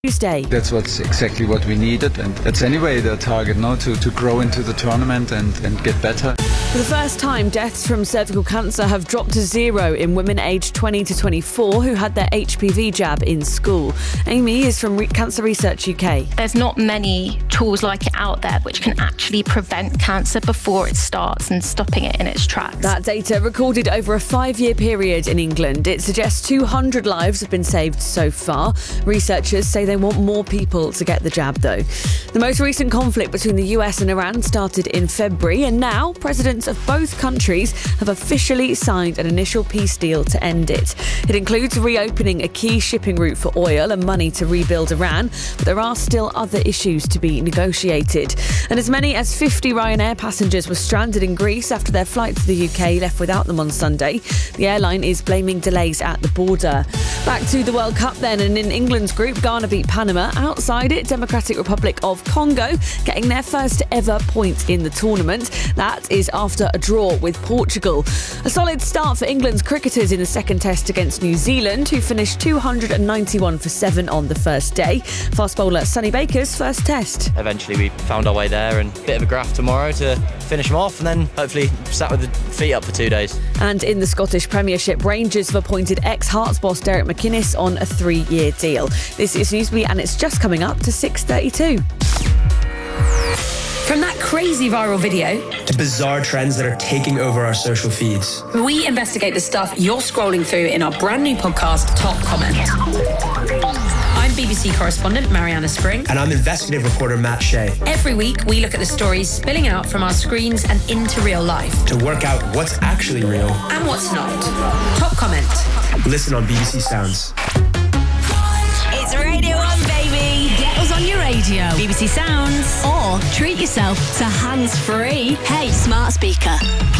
Tuesday. That's exactly what we needed, and that's anyway the target, no? To grow into the tournament and get better. For the first time, deaths from cervical cancer have dropped to zero in women aged 20 to 24 who had their HPV jab in school. Amy is from Cancer Research UK. There's not many tools like it out there which can actually prevent cancer before it starts and stopping it in its tracks. That data recorded over a 5-year period in England. It suggests 200 lives have been saved so far. Researchers say they want more people to get the jab, though. The most recent conflict between the US and Iran started in February, and now presidents of both countries have officially signed an initial peace deal to end it. It includes reopening a key shipping route for oil and money to rebuild Iran, but there are still other issues to be negotiated. And as many as 50 Ryanair passengers were stranded in Greece after their flight to the UK left without them on Sunday. The airline is blaming delays at the border. Back to the World Cup then, and in England's group, Ghana beat Panama. Outside it, Democratic Republic of Congo getting their first ever point in the tournament. That is after a draw with Portugal. A solid start for England's cricketers in the second test against New Zealand, who finished 291 for 7 on the first day. Fast bowler Sonny Baker's first test. Eventually we found our way there, and a bit of a graft tomorrow to finish them off, and then hopefully sat with the feet up for 2 days. And in the Scottish Premiership, Rangers have appointed ex-Hearts boss Derek McInnes on a 3-year deal. This is Newsbeat, and it's just coming up to 6:32. From that crazy viral video to bizarre trends that are taking over our social feeds, we investigate the stuff you're scrolling through in our brand new podcast, Top Comment. I'm BBC correspondent Mariana Spring. And I'm investigative reporter Matt Shea. Every week, we look at the stories spilling out from our screens and into real life to work out what's actually real and what's not. Top Comment. Listen on BBC Sounds. It's Radio 1, baby. Get us on your radio, BBC Sounds, or treat yourself to hands-free. Hey, smart speaker,